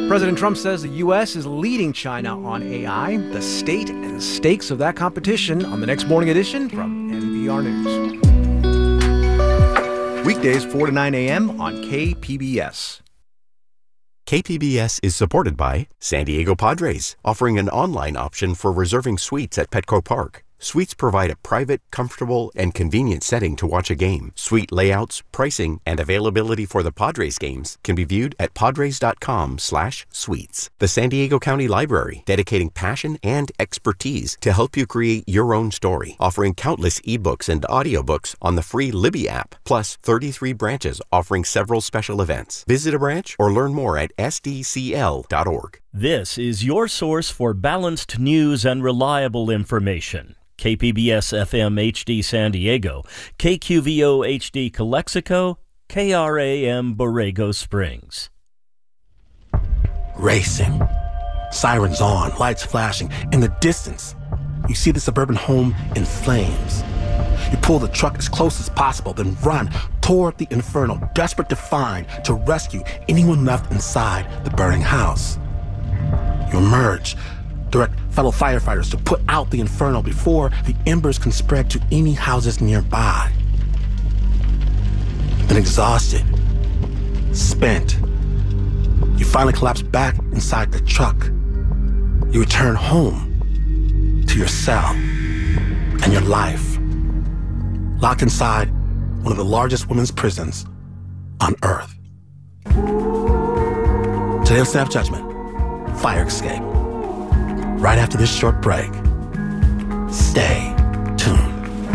President Trump says the U.S. is leading China on AI. The state and stakes of that competition on the next morning edition from NPR News. Weekdays 4 to 9 a.m. on KPBS. KPBS is supported by San Diego Padres, offering an online option for reserving suites at Petco Park. Suites provide a private, comfortable, and convenient setting to watch a game. Suite layouts, pricing, and availability for the Padres games can be viewed at padres.com/suites. The San Diego County Library, dedicating passion and expertise to help you create your own story, offering countless ebooks and audiobooks on the free Libby app, plus 33 branches offering several special events. Visit a branch or learn more at sdcl.org. This is your source for balanced news and reliable information. KPBS FM HD San Diego, KQVO HD Calexico, KRAM Borrego Springs. Racing. Sirens on, lights flashing. In the distance, you see the suburban home in flames. You pull the truck as close as possible, then run toward the inferno, desperate to rescue anyone left inside the burning house. You emerge, direct fellow firefighters to put out the inferno before the embers can spread to any houses nearby. Then exhausted, spent, you finally collapse back inside the truck. You return home to your cell and your life, locked inside one of the largest women's prisons on Earth. Today on Snap Judgment, Fire Escape. Right after this short break. Stay tuned.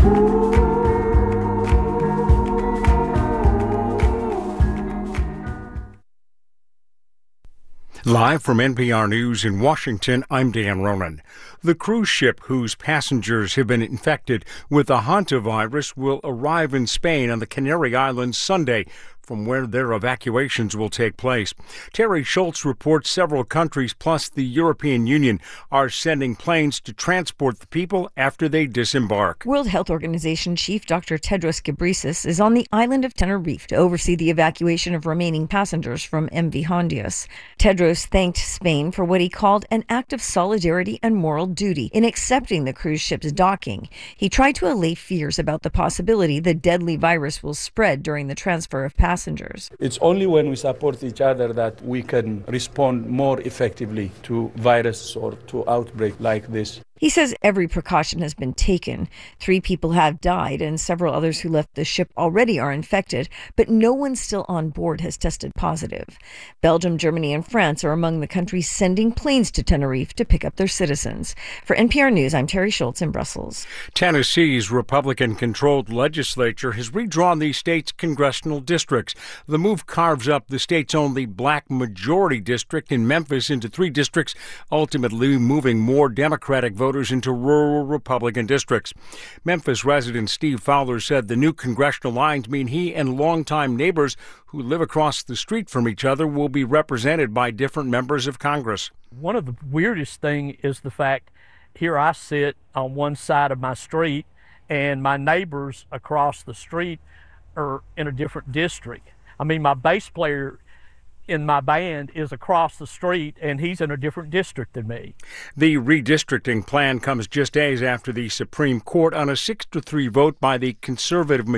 Live from NPR News in Washington, I'm Dan Ronan. The cruise ship whose passengers have been infected with the hantavirus will arrive in Spain on the Canary Islands Sunday, from where their evacuations will take place. Terry Schultz reports several countries plus the European Union are sending planes to transport the people after they disembark. World Health Organization Chief Dr. Tedros Ghebreyesus is on the island of Tenerife to oversee the evacuation of remaining passengers from MV Hondias. Tedros thanked Spain for what he called an act of solidarity and moral duty in accepting the cruise ship's docking. He tried to allay fears about the possibility the deadly virus will spread during the transfer of passengers. It's only when we support each other that we can respond more effectively to virus or to outbreak like this. He says every precaution has been taken. 3 people have died and several others who left the ship already are infected, but no one still on board has tested positive. Belgium, Germany, and France are among the countries sending planes to Tenerife to pick up their citizens. For NPR News, I'm Terry Schultz in Brussels. Tennessee's Republican-controlled legislature has redrawn the state's congressional districts. The move carves up the state's only black majority district in Memphis into 3 districts, ultimately moving more Democratic voters into rural Republican districts. Memphis resident Steve Fowler said the new congressional lines mean he and longtime neighbors who live across the street from each other will be represented by different members of Congress. One of the weirdest things is the fact here I sit on one side of my street and my neighbors across the street are in a different district. I mean, my bass player in my band is across the street, and he's in a different district than me. The redistricting plan comes just days after the Supreme Court, on a 6-3 vote by the conservative